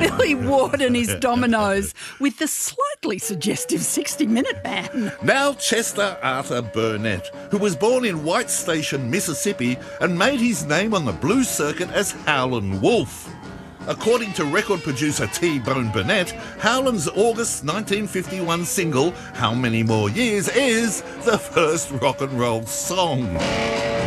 Billy Ward and his Dominoes with the slightly suggestive 60 Minute Man. Now Chester Arthur Burnett, who was born in White Station, Mississippi, and made his name on the blues circuit as Howlin' Wolf. According to record producer T-Bone Burnett, Howlin's August 1951 single, How Many More Years, is the first rock and roll song.